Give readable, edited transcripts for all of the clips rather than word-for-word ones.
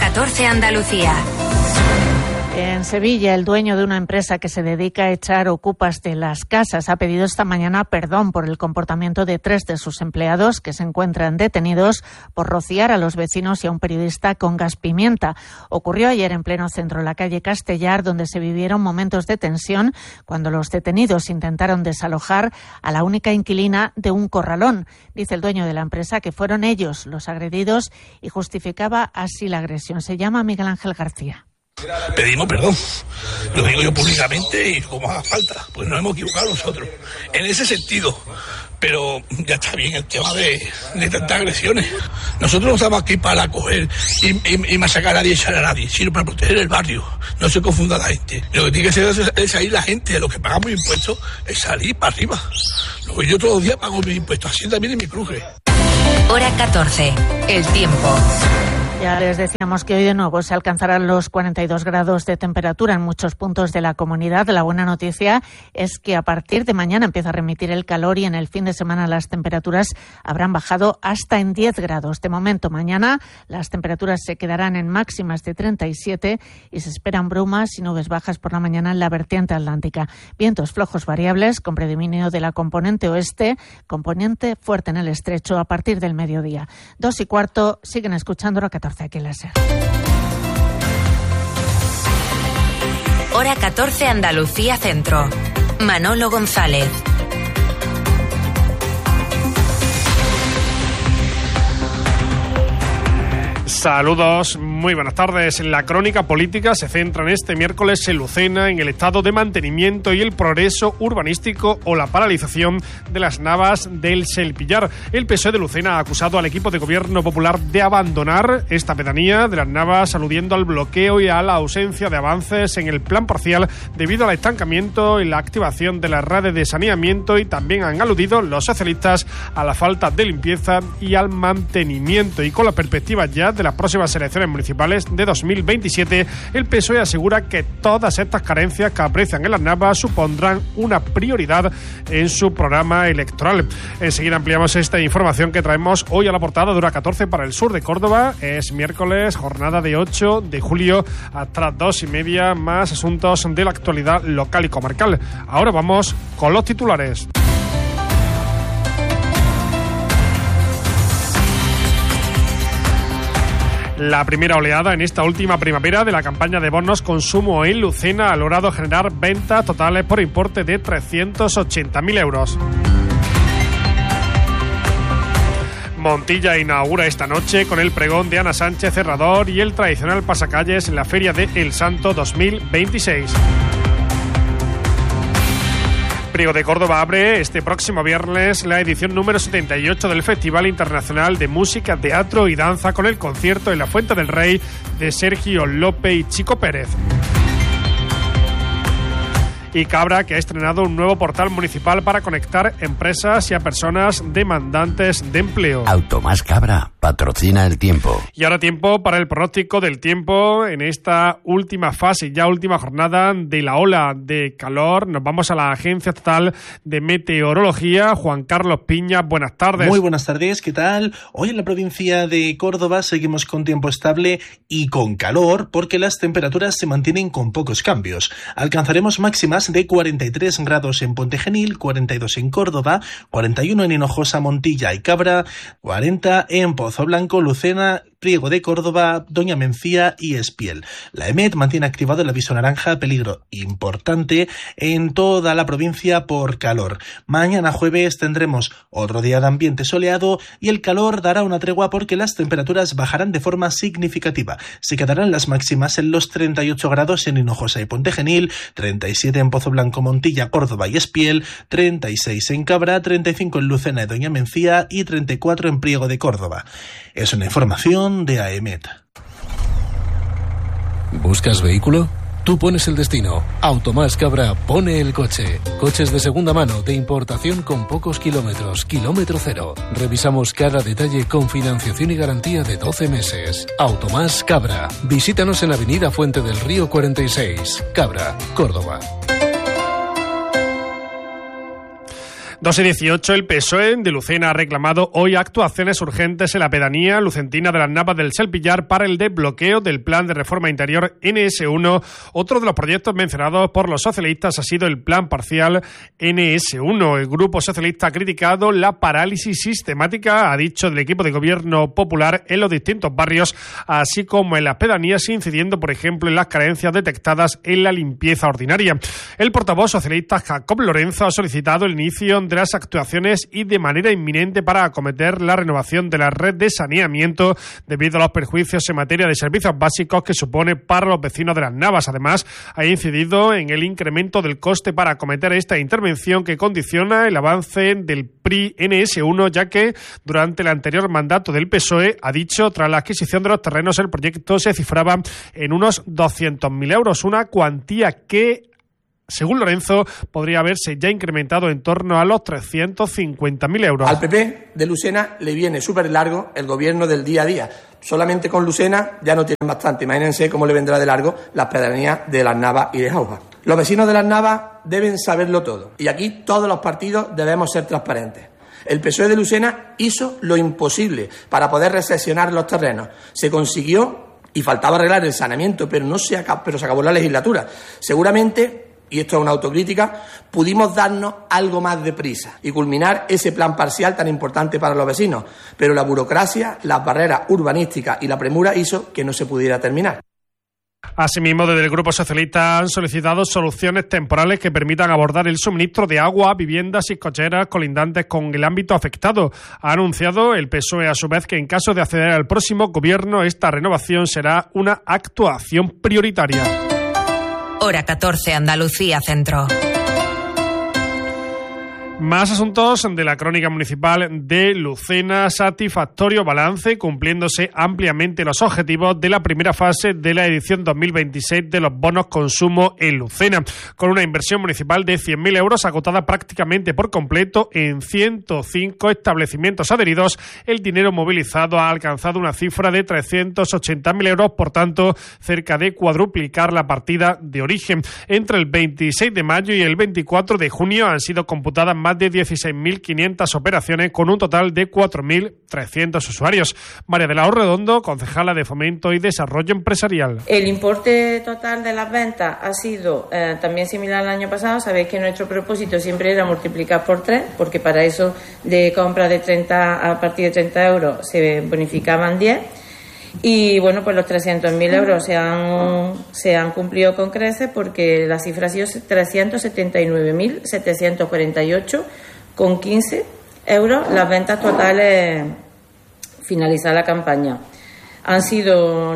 14 Andalucía. En Sevilla, el dueño de una empresa que se dedica a echar ocupas de las casas ha pedido esta mañana perdón por el comportamiento de 3 de sus empleados que se encuentran detenidos por rociar a los vecinos y a un periodista con gas pimienta. Ocurrió ayer en pleno centro, en la calle Castellar, donde se vivieron momentos de tensión cuando los detenidos intentaron desalojar a la única inquilina de un corralón. Dice el dueño de la empresa que fueron ellos los agredidos y justificaba así la agresión. Se llama Miguel Ángel García. Pedimos perdón, lo digo yo públicamente y como haga falta, pues nos hemos equivocado nosotros, en ese sentido, pero ya está bien el tema de tantas agresiones. Nosotros no estamos aquí para coger y masacrar a nadie y echar a nadie, sino para proteger el barrio, no se confunda la gente. Lo que tiene que hacer es salir la gente, de lo que pagamos impuestos, es salir para arriba. Luego yo todos los días pago mis impuestos, así también en mi cruje. Hora 14, el tiempo. Ya les decíamos que hoy de nuevo se alcanzarán los 42 grados de temperatura en muchos puntos de la comunidad. La buena noticia es que a partir de mañana empieza a remitir el calor y en el fin de semana las temperaturas habrán bajado hasta en 10 grados. De momento, mañana las temperaturas se quedarán en máximas de 37 y se esperan brumas y nubes bajas por la mañana en la vertiente atlántica. Vientos flojos variables con predominio de la componente oeste, componente fuerte en el estrecho a partir del mediodía. 2:15, siguen escuchando Hora 14 aquí en la SER. Hora 14 Andalucía Centro. Manolo González. Saludos, muy buenas tardes. La crónica política se centra en este miércoles en Lucena en el estado de mantenimiento y el progreso urbanístico o la paralización de las Navas del Selpillar. El PSOE de Lucena ha acusado al equipo de gobierno popular de abandonar esta pedanía de las Navas, aludiendo al bloqueo y a la ausencia de avances en el plan parcial debido al estancamiento y la activación de las redes de saneamiento, y también han aludido los socialistas a la falta de limpieza y al mantenimiento. Y con la perspectiva ya de las próximas elecciones municipales de 2027, el PSOE asegura que todas estas carencias que aprecian en las Navas supondrán una prioridad en su programa electoral. Enseguida ampliamos esta información que traemos hoy a la portada de Hora 14 para el sur de Córdoba. Es miércoles, jornada de 8 de julio hasta las 2:30, más asuntos de la actualidad local y comarcal. Ahora vamos con los titulares. La primera oleada en esta última primavera de la campaña de bonos consumo en Lucena ha logrado generar ventas totales por importe de 380.000 euros. Montilla inaugura esta noche con el pregón de Ana Sánchez Herrador y el tradicional pasacalles en la Feria de El Santo 2026. Priego de Córdoba abre este próximo viernes la edición número 78 del Festival Internacional de Música, Teatro y Danza con el concierto en la Fuente del Rey de Sergio López y Chico Pérez. Y Cabra, que ha estrenado un nuevo portal municipal para conectar empresas y a personas demandantes de empleo. Automás Cabra patrocina el tiempo. Y ahora tiempo para el pronóstico del tiempo en esta última fase, ya última jornada de la ola de calor. Nos vamos a la Agencia Estatal de Meteorología. Juan Carlos Piña, buenas tardes. Muy buenas tardes, ¿qué tal? Hoy en la provincia de Córdoba seguimos con tiempo estable y con calor porque las temperaturas se mantienen con pocos cambios. Alcanzaremos máximas de 43 grados en Ponte Genil, 42 en Córdoba, 41 en Hinojosa, Montilla y Cabra, 40 en Pozo Blanco, Lucena, Priego de Córdoba, Doña Mencía y Espiel. La EMET mantiene activado el aviso naranja, peligro importante en toda la provincia por calor. Mañana jueves tendremos otro día de ambiente soleado y el calor dará una tregua porque las temperaturas bajarán de forma significativa. Se quedarán las máximas en los 38 grados en Hinojosa y Ponte Genil, 37 en Pozo Blanco, Montilla, Córdoba y Espiel, 36 en Cabra, 35 en Lucena y Doña Mencía y 34 en Priego de Córdoba. Es una información de AEMET. ¿Buscas vehículo? Tú pones el destino. Automás Cabra pone el coche. Coches de segunda mano, de importación con pocos kilómetros, kilómetro cero. Revisamos cada detalle con financiación y garantía de 12 meses. Automás Cabra. Visítanos en la avenida Fuente del Río 46, Cabra, Córdoba. 2:18, el PSOE de Lucena ha reclamado hoy actuaciones urgentes en la pedanía lucentina de las Navas del Selpillar para el desbloqueo del plan de reforma interior NS1. Otro de los proyectos mencionados por los socialistas ha sido el plan parcial NS1. El Grupo Socialista ha criticado la parálisis sistemática, ha dicho, del equipo de gobierno popular en los distintos barrios, así como en las pedanías, incidiendo, por ejemplo, en las carencias detectadas en la limpieza ordinaria. El portavoz socialista Jacob Lorenzo ha solicitado el inicio de las actuaciones y de manera inminente para acometer la renovación de la red de saneamiento debido a los perjuicios en materia de servicios básicos que supone para los vecinos de las Navas. Además, ha incidido en el incremento del coste para acometer esta intervención que condiciona el avance del PRI NS1, ya que durante el anterior mandato del PSOE, ha dicho, tras la adquisición de los terrenos, el proyecto se cifraba en unos 200.000 euros, una cuantía que, según Lorenzo, podría haberse ya incrementado en torno a los 350.000 euros. Al PP de Lucena le viene súper largo el gobierno del día a día. Solamente con Lucena ya no tienen bastante. Imagínense cómo le vendrá de largo las pedanías de Las Navas y de Jauja. Los vecinos de Las Navas deben saberlo todo. Y aquí todos los partidos debemos ser transparentes. El PSOE de Lucena hizo lo imposible para poder recesionar los terrenos. Se consiguió y faltaba arreglar el saneamiento, pero se acabó la legislatura. Seguramente, y esto es una autocrítica, pudimos darnos algo más de prisa y culminar ese plan parcial tan importante para los vecinos, pero la burocracia, las barreras urbanísticas y la premura hizo que no se pudiera terminar. Asimismo, desde el Grupo Socialista han solicitado soluciones temporales que permitan abordar el suministro de agua a viviendas y cocheras colindantes con el ámbito afectado. Ha anunciado el PSOE, a su vez, que en caso de acceder al próximo gobierno, esta renovación será una actuación prioritaria. Hora 14, Andalucía Centro. Más asuntos de la crónica municipal de Lucena. Satisfactorio balance, cumpliéndose ampliamente los objetivos de la primera fase de la edición 2026 de los bonos consumo en Lucena, con una inversión municipal de 100.000 euros agotada prácticamente por completo en 105 establecimientos adheridos. El dinero movilizado ha alcanzado una cifra de 380.000 euros, por tanto, cerca de cuadruplicar la partida de origen. Entre el 26 de mayo y el 24 de junio han sido computadas más de 16.500 operaciones con un total de 4.300 usuarios. María de la O Redondo, concejala de Fomento y Desarrollo Empresarial. El importe total de las ventas ha sido también similar al año pasado. Sabéis que nuestro propósito siempre era multiplicar por 3, porque para eso de compra de 30 a partir de 30 euros se bonificaban 10. Y bueno, pues los 300.000 euros se han cumplido con creces, porque la cifra ha sido 379.748,15 euros las ventas totales finalizada la campaña. Han sido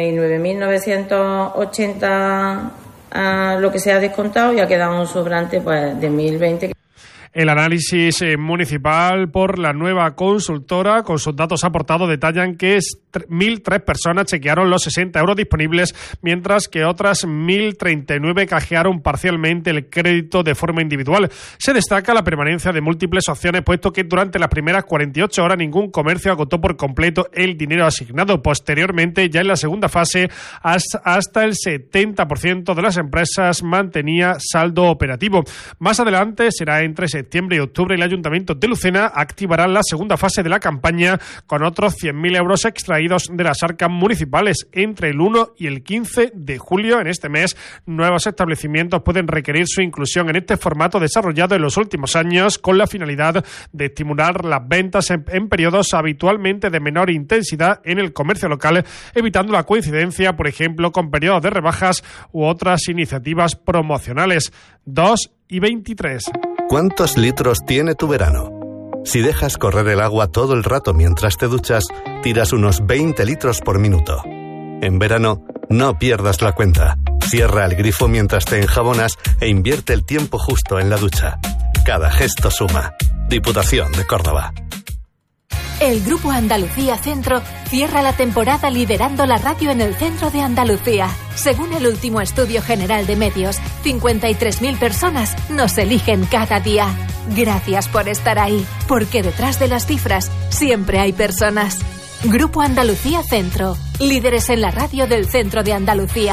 99.980 lo que se ha descontado, y ha quedado un sobrante pues de 1.020. El análisis municipal por la nueva consultora, con sus datos aportados, detallan que 1.003 personas chequearon los 60 euros disponibles, mientras que otras 1.039 canjearon parcialmente el crédito de forma individual. Se destaca la permanencia de múltiples opciones, puesto que durante las primeras 48 horas ningún comercio agotó por completo el dinero asignado. Posteriormente, ya en la segunda fase, hasta el 70% de las empresas mantenía saldo operativo. Más adelante, será entre septiembre y octubre, el Ayuntamiento de Lucena activará la segunda fase de la campaña con otros 100.000 euros extraídos de las arcas municipales. Entre el 1 y el 15 de julio, en este mes, nuevos establecimientos pueden requerir su inclusión en este formato desarrollado en los últimos años con la finalidad de estimular las ventas en periodos habitualmente de menor intensidad en el comercio local, evitando la coincidencia, por ejemplo, con periodos de rebajas u otras iniciativas promocionales. 2 y 23. ¿Cuántos litros tiene tu verano? Si dejas correr el agua todo el rato mientras te duchas, tiras unos 20 litros por minuto. En verano, no pierdas la cuenta. Cierra el grifo mientras te enjabonas e invierte el tiempo justo en la ducha. Cada gesto suma. Diputación de Córdoba. El Grupo Andalucía Centro cierra la temporada liderando la radio en el centro de Andalucía. Según el último estudio general de medios, 53.000 personas nos eligen cada día. Gracias por estar ahí, porque detrás de las cifras siempre hay personas. Grupo Andalucía Centro, líderes en la radio del centro de Andalucía.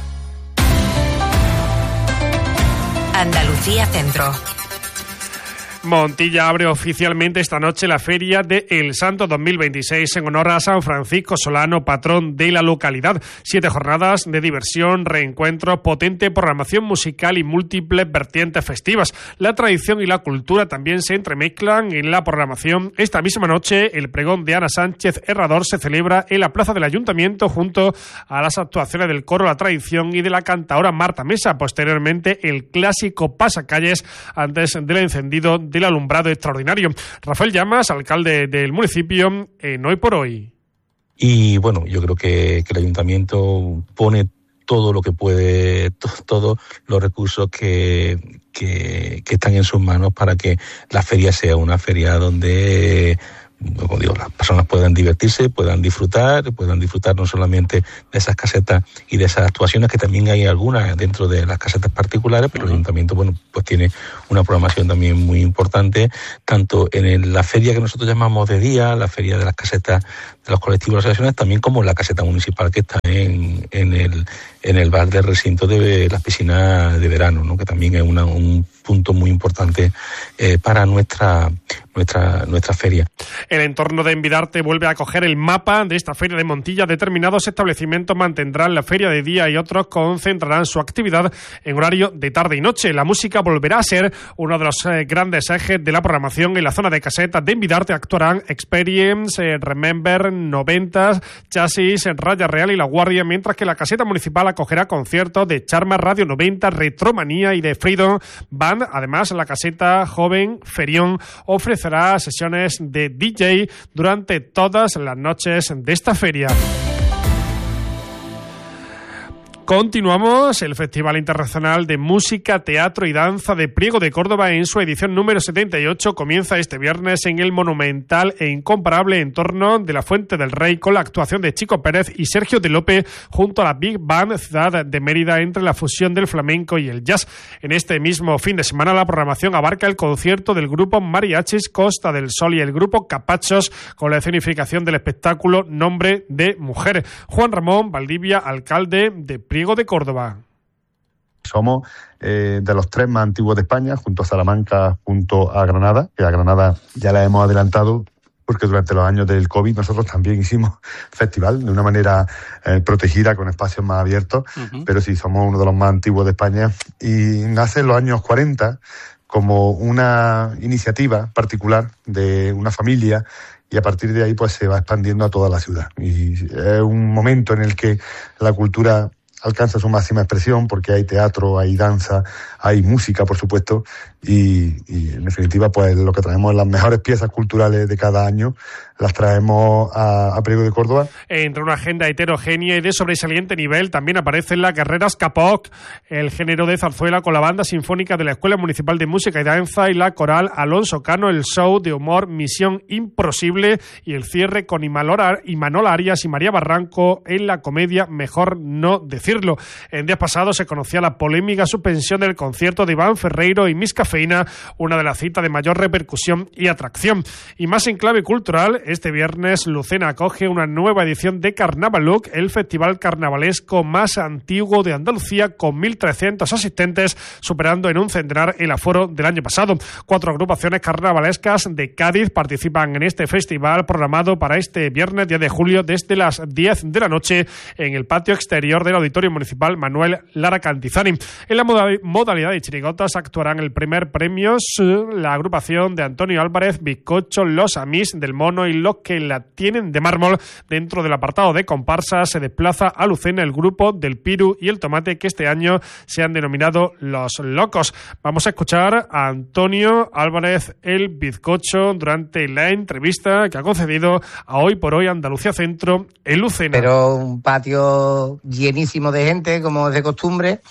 Andalucía Centro. Montilla abre oficialmente esta noche la Feria de El Santo 2026 en honor a San Francisco Solano, patrón de la localidad. 7 jornadas de diversión, reencuentros, potente programación musical y múltiples vertientes festivas. La tradición y la cultura también se entremezclan en la programación. Esta misma noche, el pregón de Ana Sánchez Herrador se celebra en la plaza del Ayuntamiento junto a las actuaciones del coro La Tradición y de la cantaora Marta Mesa. Posteriormente, el clásico pasacalles antes del encendido del alumbrado extraordinario. Rafael Llamas, alcalde del municipio, en Hoy por Hoy. Y bueno, yo creo que el ayuntamiento pone todo lo que puede, todos los recursos que están en sus manos para que la feria sea una feria donde, como digo, las personas puedan divertirse, puedan disfrutar no solamente de esas casetas y de esas actuaciones, que también hay algunas dentro de las casetas particulares, pero el ayuntamiento, bueno, pues tiene una programación también muy importante, tanto en la feria que nosotros llamamos de día, la feria de las casetas de los colectivos y las asociaciones, también como la caseta municipal que está en el bar del recinto de las piscinas de verano, ¿no? Que también es un punto muy importante para nuestra feria. El entorno de Envidarte vuelve a acoger el mapa de esta feria de Montilla. Determinados establecimientos mantendrán la feria de día y otros concentrarán su actividad en horario de tarde y noche. La música volverá a ser uno de los grandes ejes de la programación. En la zona de casetas de Envidarte actuarán Experience, Remember, 90s, Chasis, Raya Real y La Guardia, mientras que la caseta municipal acogerá conciertos de Charma, Radio 90, Retromanía y de Freedom Band. Además, la caseta joven Ferión ofrecerá sesiones de DJ durante todas las noches de esta feria. Continuamos. El Festival Internacional de Música, Teatro y Danza de Priego de Córdoba, en su edición número 78, comienza este viernes en el monumental e incomparable entorno de la Fuente del Rey, con la actuación de Chico Pérez y Sergio de Lope junto a la Big Band Ciudad de Mérida, entre la fusión del flamenco y el jazz. En este mismo fin de semana, la programación abarca el concierto del grupo Mariachis Costa del Sol y el grupo Capachos, con la escenificación del espectáculo Nombre de Mujer. Juan Ramón Valdivia, alcalde de Priego de Córdoba. Somos de los 3 más antiguos de España, junto a Salamanca, junto a Granada, que a Granada ya la hemos adelantado porque durante los años del COVID nosotros también hicimos festival de una manera protegida, con espacios más abiertos, pero sí, somos uno de los más antiguos de España, y nace en los años 40 como una iniciativa particular de una familia, y a partir de ahí pues se va expandiendo a toda la ciudad. Y es un momento en el que la cultura alcanza su máxima expresión, porque hay teatro, hay danza, hay música, por supuesto, y en definitiva pues lo que traemos, las mejores piezas culturales de cada año, las traemos a Priego de Córdoba. Entre una agenda heterogénea y de sobresaliente nivel también aparecen las guerreras Capoc, el género de zarzuela, con la banda sinfónica de la Escuela Municipal de Música y Danza y la coral Alonso Cano, el show de humor Misión Imposible y el cierre con Imanol Arias y María Barranco en la comedia Mejor no decirlo. En días pasados se conocía la polémica suspensión del concierto de Iván Ferreiro y Miss Cafeína, una de las citas de mayor repercusión y atracción. Y más en clave cultural, este viernes Lucena acoge una nueva edición de Carnavaluk, el festival carnavalesco más antiguo de Andalucía, con 1.300 asistentes, superando en un centenar el aforo del año pasado. 4 agrupaciones carnavalescas de Cádiz participan en este festival, programado para este viernes 10 de julio desde las 10 de la noche en el patio exterior del Auditorio Municipal Manuel Lara Cantizani. En la modalidad de chirigotas actuarán el primer premio la agrupación de Antonio Álvarez, Bizcocho, Los Amis del Mono y Los que la tienen de mármol. Dentro del apartado de comparsas se desplaza a Lucena el grupo del Piru y el Tomate, que este año se han denominado Los Locos. Vamos a escuchar a Antonio Álvarez, el Bizcocho, durante la entrevista que ha concedido a Hoy por Hoy Andalucía Centro en Lucena. Pero un patio llenísimo de gente, como es de costumbre.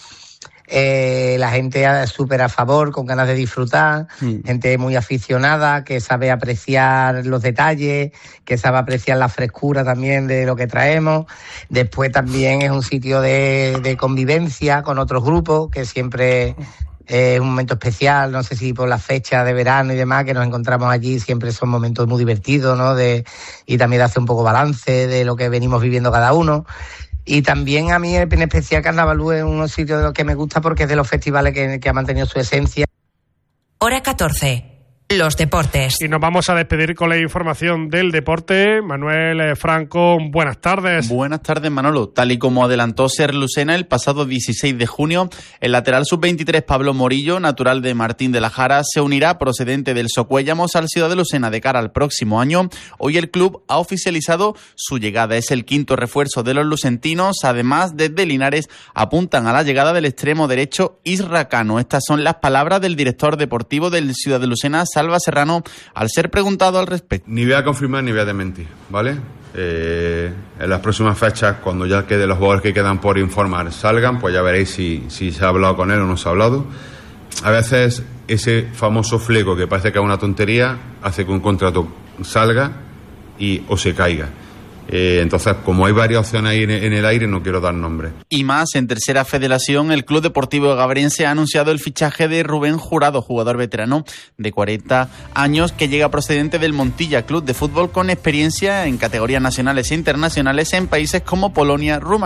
La gente súper a favor, con ganas de disfrutar, gente muy aficionada, que sabe apreciar los detalles, que sabe apreciar la frescura también de lo que traemos. Después también es un sitio de convivencia con otros grupos, que siempre es un momento especial, no sé si por la fecha de verano y demás, que nos encontramos allí, siempre son momentos muy divertidos, ¿no? Y también de hacer un poco balance de lo que venimos viviendo cada uno. Y también a mí, en especial, Carnavalú es uno sitio de los que me gusta, porque es de los festivales que ha mantenido su esencia. Hora 14. Los deportes. Y nos vamos a despedir con la información del deporte. Manuel Franco, buenas tardes. Buenas tardes, Manolo. Tal y como adelantó Ser Lucena el pasado 16 de junio, el lateral sub-23 Pablo Morillo, natural de Martín de la Jara, se unirá procedente del Socuéllamos al Ciudad de Lucena de cara al próximo año. Hoy el club ha oficializado su llegada. Es el quinto refuerzo de los lucentinos. Además, desde Linares apuntan a la llegada del extremo derecho Isra Cano. Estas son las palabras del director deportivo del Ciudad de Lucena, Salva Serrano, al ser preguntado al respecto. Ni voy a confirmar ni voy a desmentir, ¿vale? En las próximas fechas, cuando ya quede los jugadores que quedan por informar salgan, pues ya veréis si se ha hablado con él o no se ha hablado. A veces ese famoso fleco que parece que es una tontería hace que un contrato salga o se caiga. Entonces, como hay varias opciones ahí en el aire, no quiero dar nombres. Y más, en Tercera Federación, el Club Deportivo Gabrense ha anunciado el fichaje de Rubén Jurado, jugador veterano de 40 años, que llega procedente del Montilla Club de Fútbol con experiencia en categorías nacionales e internacionales en países como Polonia, Rumanía.